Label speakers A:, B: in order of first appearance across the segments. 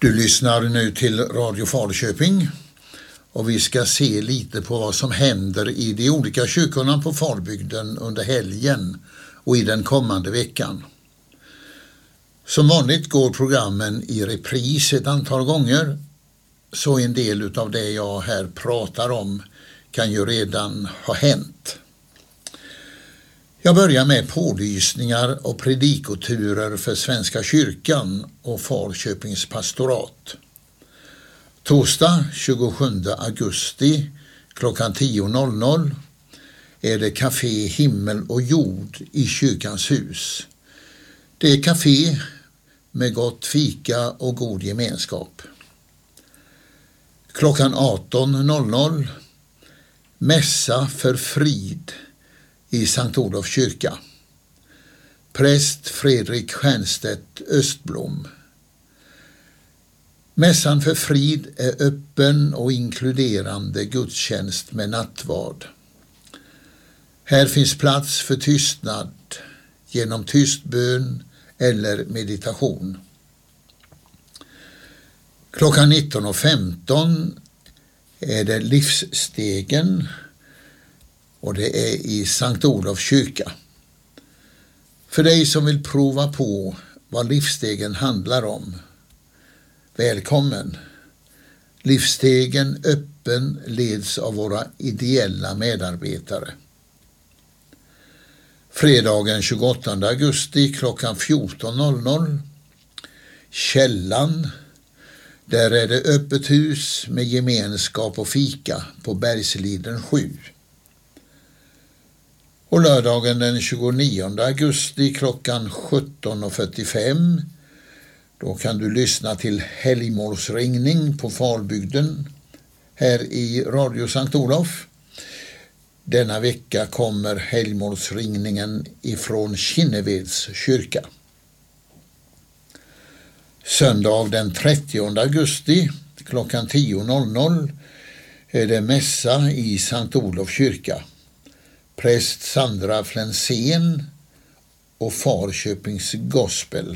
A: Du lyssnar nu till Radio Falköping och vi ska se lite på vad som händer i de olika kyrkorna på Falbygden under helgen och i den kommande veckan. Som vanligt går programmen i repris ett antal gånger, så en del av det jag här pratar om kan ju redan ha hänt. Jag börjar med pålysningar och predikoturer för Svenska kyrkan och Falköpings pastorat. Torsdag 27 augusti klockan 10.00 är det Café Himmel och jord i kyrkans hus. Det är café med gott fika och god gemenskap. Klockan 18.00 mässa för frid i Sankt Olof kyrka. Präst Fredrik Stjernstedt Östblom. Mässan för frid är öppen och inkluderande gudstjänst med nattvard. Här finns plats för tystnad genom tystbön eller meditation. Klockan 19.15 är det livsstegen och det är i Sankt Olof kyrka. För dig som vill prova på vad livsstegen handlar om, välkommen. Livsstegen öppen leds av våra ideella medarbetare. Fredagen 28 augusti klockan 14.00 Källan. Där är det öppet hus med gemenskap och fika på Bergsliden 7. Och lördagen den 29 augusti klockan 17.45 då kan du lyssna till helgmålsringning på Falbygden här i Radio Sankt Olof. Denna vecka kommer helgmålsringningen ifrån Kinneveds kyrka. Söndag den 30 augusti klockan 10.00 är det mässa i Sankt Olof kyrka. Präst Sandra Flensén och Falköpings gospel.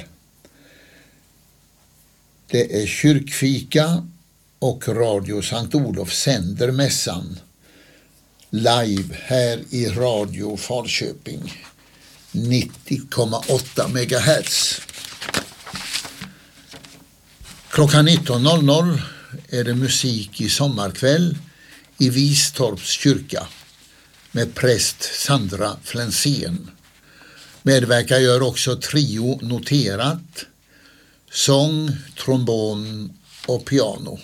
A: Det är kyrkfika och Radio Sankt Olof sänder mässan live här i Radio Falköping 90,8 MHz. Klockan 19.00 är det musik i sommarkväll i Vistorps kyrka med präst Sandra Flensén. Medverkar gör också trio Noterat, sång, trombon och piano.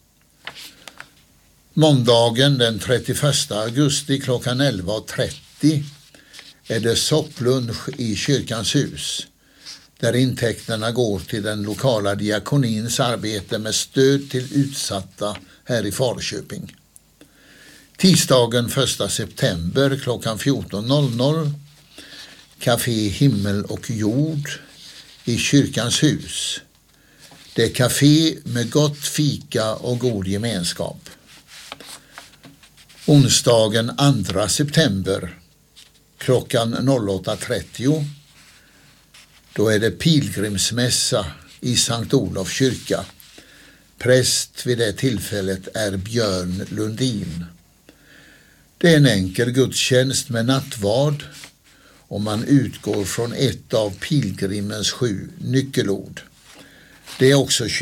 A: Måndagen den 31 augusti klockan 11.30 är det sopplunch i kyrkans hus, där intäkterna går till den lokala diakonins arbete med stöd till utsatta här i Falköping. Tisdagen 1 september klockan 14.00 Café Himmel och jord i kyrkans hus. Det är café med gott fika och god gemenskap. Onsdagen 2 september klockan 08.30 då är det pilgrimsmässa i Sankt Olof kyrka. Präst vid det tillfället är Björn Lundin. Det är en enkel gudstjänst med nattvard och man utgår från ett av pilgrimens 7 nyckelord. Det är också